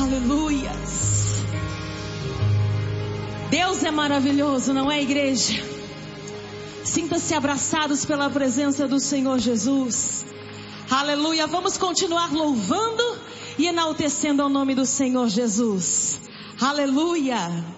Aleluias. Deus é maravilhoso, não é, igreja? Sinta-se abraçados pela presença do Senhor Jesus. Aleluia. Vamos continuar louvando e enaltecendo ao nome do Senhor Jesus. Aleluia.